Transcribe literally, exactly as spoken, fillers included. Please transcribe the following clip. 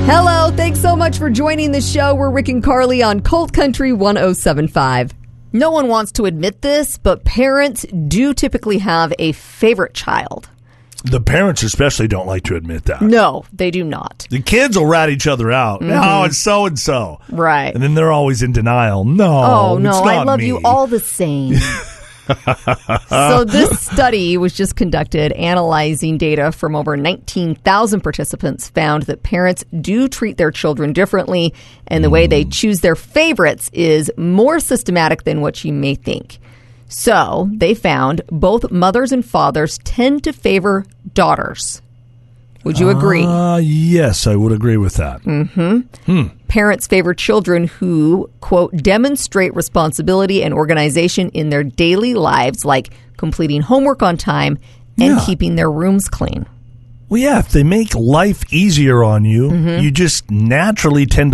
Hello, thanks so much for joining the show. We're Rick and Carly on Colt Country one oh seven point five. No one wants to admit this, but parents do typically have a favorite child. The parents especially don't like to admit that. No, they do not. The kids will rat each other out. Mm-hmm. No, it's so-and-so. Right. And then they're always in denial. No, Oh, no, it's not I love me. you all the same. So this study was just conducted analyzing data from over nineteen thousand participants, found that parents do treat their children differently, and the mm. way they choose their favorites is more systematic than what you may think. So they found both mothers and fathers tend to favor daughters. Would you agree? Uh, yes, I would agree with that. Mm-hmm. Hmm. Parents favor children who, quote, demonstrate responsibility and organization in their daily lives, like completing homework on time and yeah. keeping their rooms clean. Well, yeah, if they make life easier on you, mm-hmm. you just naturally tend to